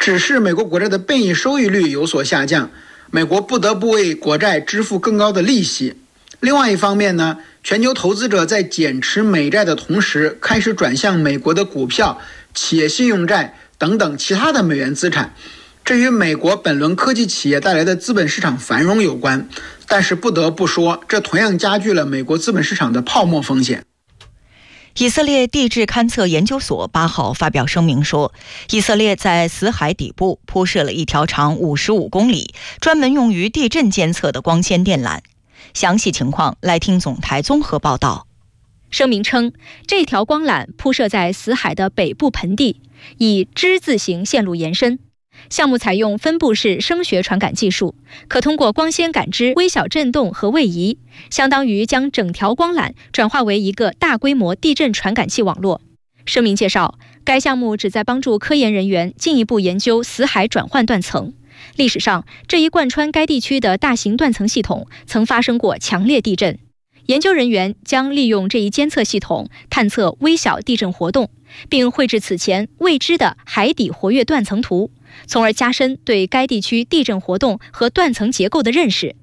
只是美国国债的变异收益率有所下降，美国不得不为国债支付更高的利息。另外一方面呢，全球投资者在减持美债的同时，开始转向美国的股票、企业信用债等等其他的美元资产，这与美国本轮科技企业带来的资本市场繁荣有关。但是不得不说，这同样加剧了美国资本市场的泡沫风险。 以色列地质勘测研究所8号发表声明说，以色列在死海底部铺设了一条长55公里、专门用于地震监测的光纤电缆。详细情况来听总台综合报道。 声明称，这条光缆铺设在死海的北部盆地，以之字形线路延伸。项目采用分布式声学传感技术，可通过光纤感知微小振动和位移，相当于将整条光缆转化为一个大规模地震传感器网络。声明介绍，该项目旨在帮助科研人员进一步研究死海转换断层。历史上，这一贯穿该地区的大型断层系统曾发生过强烈地震。研究人员将利用这一监测系统探测微小地震活动，并绘制此前未知的海底活跃断层图，从而加深对该地区地震活动和断层结构的认识。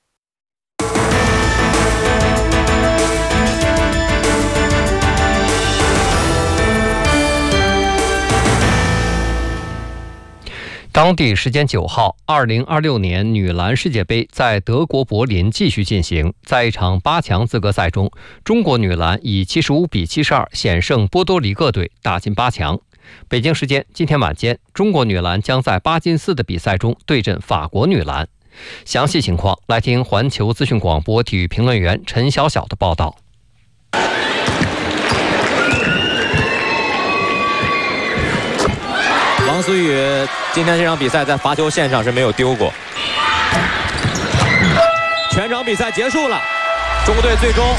当地时间9号，2026年女篮世界杯在德国柏林继续进行。在一场8强资格赛中，中国女篮以75比72险胜波多黎各队，打进8强。北京时间今天晚间，中国女篮将在8进4的比赛中对阵法国女篮。详细情况来听环球资讯广播体育评论员陈晓晓的报道。 王思雨今天这场比赛在罚球线上是没有丢过。全场比赛结束了，中国队最终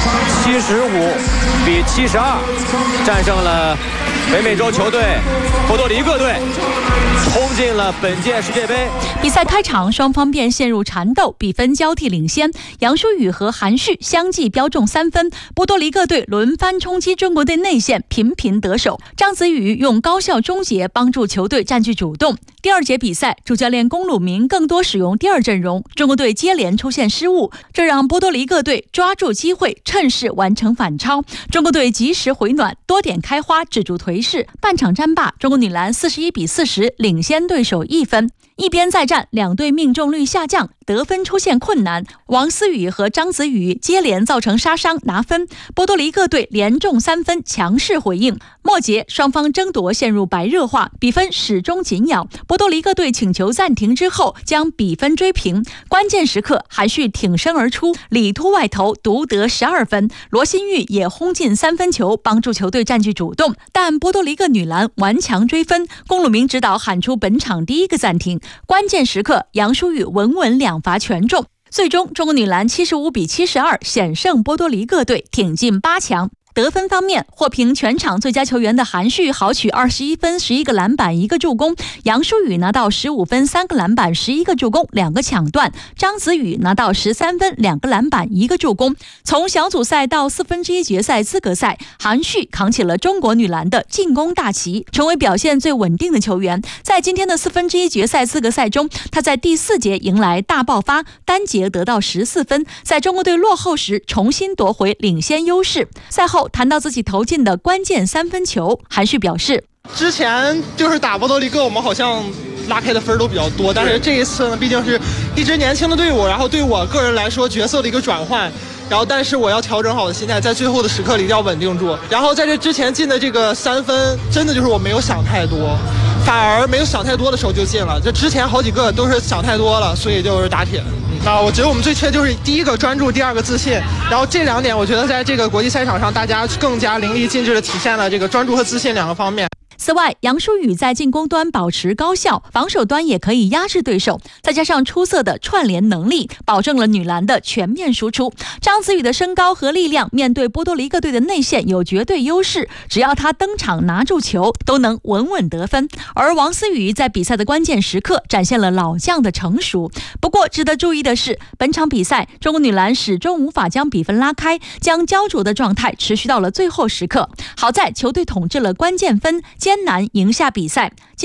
75比72战胜了北美洲球队波多黎各队，冲进了本届世界杯。 比赛开场，双方便陷入缠斗，比分交替领先。杨舒雨和韩旭相继标中3分，波多黎各队轮番冲击中国队内线，频频得手。张子宇用高效终结帮助球队占据主动。第二节比赛，主教练龚鲁明更多使用第二阵容，中国队接连出现失误，这让波多黎各队抓住机会，趁势完成反超。中国队及时回暖，多点开花，止住颓势。半场战罢，中国女篮41比40领先对手1分。一边再战，两队命中率下降，得分出现困难。王思雨和张子宇接连造成杀伤拿分，波多黎各队连中3分，强势回应。末节双方争夺陷入白热化，比分始终紧咬。波多黎各队请求暂停之后，将比分追平。关键时刻，韩旭挺身而出，里突外投，独得12分。罗新玉也轰进3分球，帮助球队占据主动。但波多黎各女篮顽强追分，龚鲁明指导喊出本场第一个暂停。关键时刻，杨舒雨稳稳2罚全中，最终中国女篮75比72险胜波多黎各队，挺进8强。得分方面，获评全场最佳球员的韩旭豪取21分、11个篮板、1个助攻；杨舒雨拿到15分、3个篮板、11个助攻、2个抢断；张子宇拿到13分、2个篮板、1个助攻。从小组赛到1/4决赛资格赛，韩旭扛起了中国女篮的进攻大旗，成为表现最稳定的球员。在今天的1/4决赛资格赛中，他在第4节迎来大爆发，单节得到14分，在中国队落后时重新夺回领先优势。赛后谈到自己投进的关键3分球，韩旭表示， 之前就是打波多黎各，我们好像拉开的分都比较多，但是这一次呢，毕竟是一支年轻的队伍，然后对我个人来说角色的一个转换，然后但是我要调整好的心态，在最后的时刻里一定要稳定住。然后在这之前进的这个3分，真的就是我没有想太多，反而没有想太多的时候就进了。这之前好几个都是想太多了，所以就是打铁。那我觉得我们最缺就是第一个专注，第二个自信。然后这2点，我觉得在这个国际赛场上，大家更加淋漓尽致地体现了这个专注和自信2个方面。 此外，杨舒雨在进攻端保持高效，防守端也可以压制对手，再加上出色的串联能力，保证了女篮的全面输出。张子宇的身高和力量面对波多黎各队的内线有绝对优势，只要他登场拿住球，都能稳稳得分。而王思雨在比赛的关键时刻展现了老将的成熟。不过值得注意的是，本场比赛中国女篮始终无法将比分拉开，将焦灼的状态持续到了最后时刻。好在球队统治了关键分，艰难赢下比赛。